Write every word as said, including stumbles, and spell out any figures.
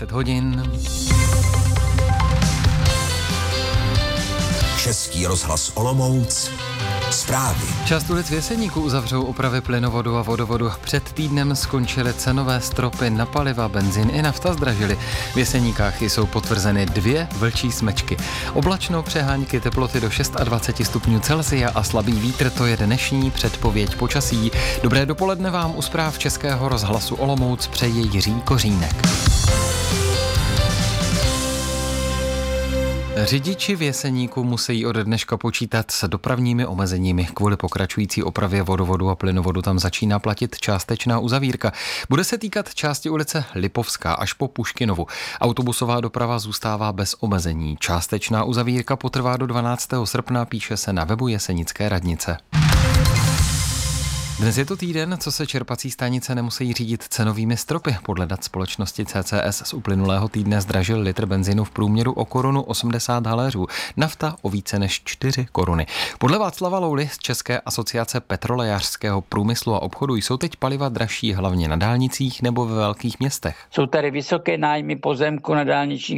deset hodin. Český rozhlas Olomouc. Zprávy. Část ulic v Jeseníku uzavřou opravy plynovodu a vodovodu. Před týdnem skončily cenové stropy na paliva, benzín i nafta zdražily. V Jeseníkách jsou potvrzeny dvě vlčí smečky. Oblačno, přehánky, teploty do dvacet šest stupňů Celsia a slabý vítr, to je dnešní předpověď počasí. Dobré dopoledne vám u zpráv Českého rozhlasu Olomouc přeje Jiří Kořínek. Řidiči v Jeseníku musí od dneška počítat s dopravními omezeními. Kvůli pokračující opravě vodovodu a plynovodu tam začíná platit částečná uzavírka. Bude se týkat části ulice Lipovská až po Puškinovu. Autobusová doprava zůstává bez omezení. Částečná uzavírka potrvá do dvanáctého srpna, píše se na webu Jesenické radnice. Dnes je to týden, co se čerpací stanice nemusí řídit cenovými stropy. Podle dat společnosti C C S z uplynulého týdne zdražil litr benzínu v průměru o korunu osmdesát haléřů, nafta o více než čtyři koruny. Podle Václava Louly z České asociace petrolejářského průmyslu a obchodu jsou teď paliva dražší hlavně na dálnicích nebo ve velkých městech. Jsou tady vysoké nájmy pozemku na dálničních